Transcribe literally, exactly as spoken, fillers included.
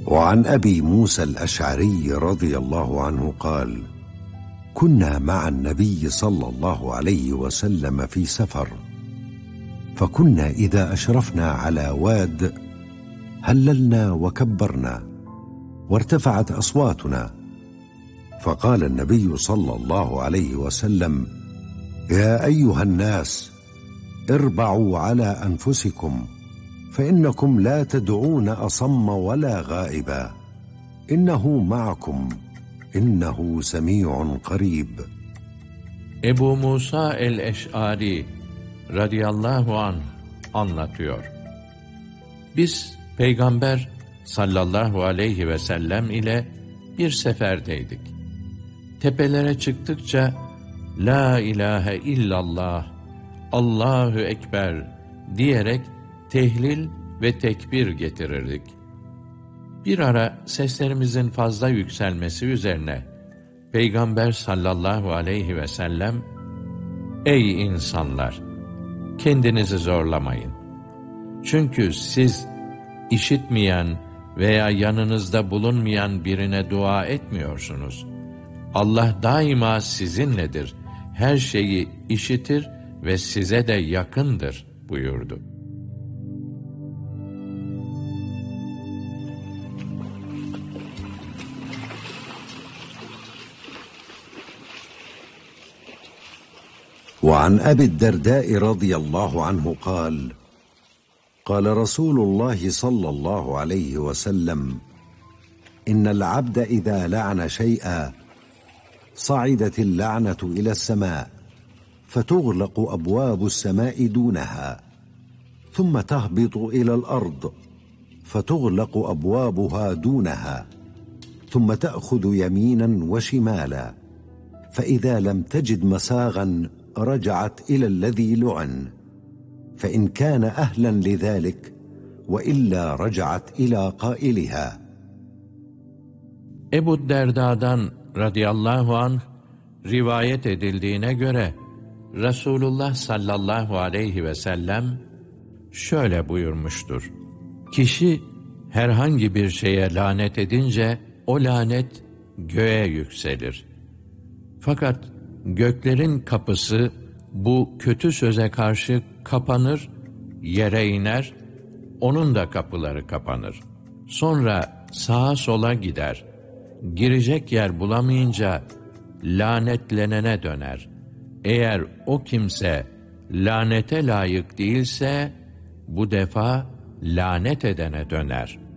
وعن أبي موسى الأشعري رضي الله عنه قال: كنا مع النبي صلى الله عليه وسلم في سفر، فكنا إذا أشرفنا على واد هللنا وكبرنا وارتفعت أصواتنا، فقال النبي صلى الله عليه وسلم: يا أيها الناس، اربعوا على أنفسكم، فإنكم لا تدعون أصم ولا غائبا، إنه معكم، إنه سميع قريب. Ebu Musa el-Eş'ari radıyallahu anh anlatıyor. Biz Peygamber sallallahu aleyhi ve sellem ile bir seferdeydik. Tepelere çıktıkça La ilahe illallah, Allahu Ekber diyerek tehlil ve tekbir getirirdik. Bir ara seslerimizin fazla yükselmesi üzerine Peygamber sallallahu aleyhi ve sellem, ey insanlar! Kendinizi zorlamayın. Çünkü siz işitmeyen veya yanınızda bulunmayan birine dua etmiyorsunuz. Allah daima sizinledir, her şeyi işitir ve size de yakındır buyurdu. وعن أبي الدرداء رضي الله عنه قال: قال رسول الله صلى الله عليه وسلم: إن العبد إذا لعن شيئا صعدت اللعنة إلى السماء، فتغلق أبواب السماء دونها، ثم تهبط إلى الأرض، فتغلق أبوابها دونها، ثم تأخذ يمينا وشمالا، فإذا لم تجد مساغا رجعت إلى الذي لعن، فإن كان أهلا لذلك، وإلا رجعت إلى قائلها. Ebu Derda'dan radıyallahu anh rivayet edildiğine göre Resulullah sallallahu aleyhi ve sellem şöyle buyurmuştur: Kişi herhangi bir şeye lanet edince o lanet göğe yükselir. Fakat göklerin kapısı bu kötü söze karşı kapanır, yere iner, onun da kapıları kapanır. Sonra sağa sola gider. Girecek yer bulamayınca lanetlenene döner. Eğer o kimse lanete layık değilse bu defa lanet edene döner.